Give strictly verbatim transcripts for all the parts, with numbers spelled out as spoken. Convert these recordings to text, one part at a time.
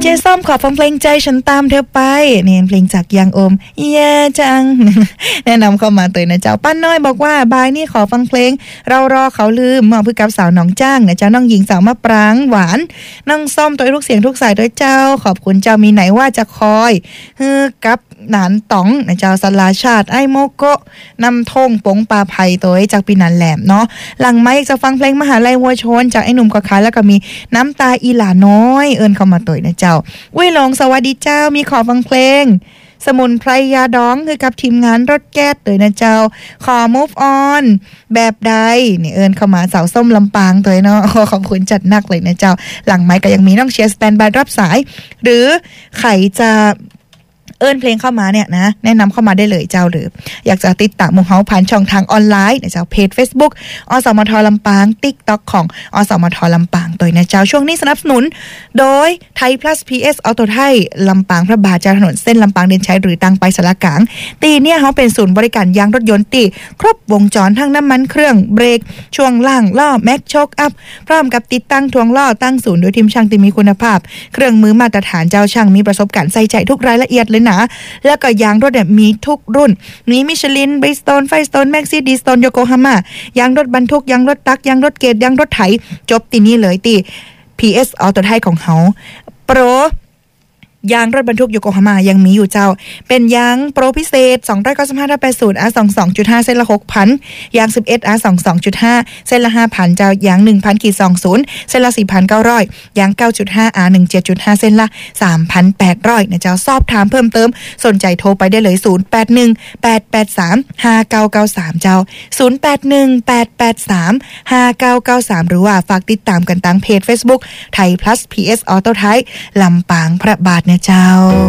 เจส้มขอฟังเพลงใจฉันตามเธอไปเนี่ยเพลงจากยังโอมแย่จัง แนะนำเข้ามาตัวนะเจ้าป้าน้อยบอกว่าบายนี่ขอฟังเพลงเรารอเขาลืมมอบเพื่อกับสาวน้องจ้างนะเจ้าน้องหญิงสาวมะปรางหวานน้องส้มตัวทุกเสียงทุกสายด้วยเจ้าขอบคุณเจ้ามีไหนว่าจะคอยฮือกับหนานต๋องนะเจ้าสลาชาติไอโมโกะนำทงปงปลาไผ่ตัวจากปีนันแหลมเนาะหลังไม้จะฟังเพลงมหาลัยวัวชนจากไอ้หนุ่มกอขาแล้วก็มีน้ำตาอีหลาน้อยเอิญเข้ามาตัวนะเจ้าอุ้ยลงสวัสดีเจ้ามีขอฟังเพลงสมุนไพรยาดองคือกับทีมงานรถแก๊สเลยนะเจ้าขอ move on แบบใดนี่เอิญเข้ามาสาวส้มลำปางตัวเนาะขอบคุณจัดหนักเลยนะเจ้าหลังไม้ก็ยังมีน้องเชียร์สแตนบายรับสายหรือใครจะเอิ้นเพลงเข้ามาเนี่ยนะแนะนำเข้ามาได้เลยเจ้าหรืออยากจะติดตามหมู่เฮาผ่านช่องทางออนไลน์นะเจ้าเพจ Facebook อสมทลำปาง TikTok ของอสมทลำปางตัวนะเจ้าช่วงนี้สนับสนุนโดยไทย plus พี เอส ออโตไทยลำปางพระบาทเจ้าถนนเส้นลำปางเด่นชัยหรือตังไปสารกลางตีเนี่ยเฮาเป็นศูนย์บริการยางรถยนต์ตีครบวงจรทั้งน้ำมันเครื่องเบรกช่วงล่างล้อแม็กโชคอัพพร้อมกับติดตั้งทวงล้อตั้งศูนย์โดยทีมช่างที่มีคุณภาพเครื่องมือมาตรฐานเจ้าช่างมีประสบการณ์ใส่ใจทุกรายละเอียดเลยนะแล้วก็ยางรถเนี่ยมีทุกรุ่นมีมิชลินบริสโตนไฟสโตนแม็กซี่ดีสโตนโยโกฮาม่ายางรถบรรทุกยางรถตักยางรถเกตยางรถไถจบที่นี่เลยตี พี เอส ออโตไทยของเฮาโปรยางรถบรรทุกโยโกฮาม่ายังมีอยู่เจ้าเป็นยางโปรพิเศษสองร้อยเก้าสิบห้า แปดสิบ อาร์ ยี่สิบสองจุดห้า เส้นละ หกพัน ยาง สิบเอ็ด อาร์ ยี่สิบสองจุดห้า เส้นละ ห้าพัน เจ้ายาง หนึ่งพัน ยี่สิบ เส้นละ สี่พันเก้าร้อย ยาง เก้าจุดห้า อาร์ สิบเจ็ดจุดห้า เส้นละ สามพันแปดร้อยนะเจ้าสอบถามเพิ่มเติมสนใจโทรไปได้เลยศูนย์ แปด หนึ่ง แปด แปด สาม ห้า เก้า เก้า สามเจ้าศูนย์ แปด หนึ่ง แปด แปด สาม ห้า เก้า เก้า สามหรือว่าฝากติดตามกันทางเพจ Facebook ไทย plus พี เอส ออโตไทยลำปางพระบาทนะเจ้า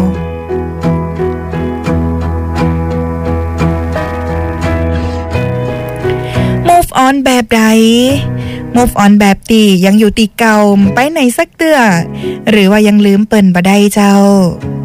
move on แบบใด move on แบบตียังอยู่ตีเก่าไปไหนสักเตื้อหรือว่ายังลืมเปิ้นบ่ได้เจ้า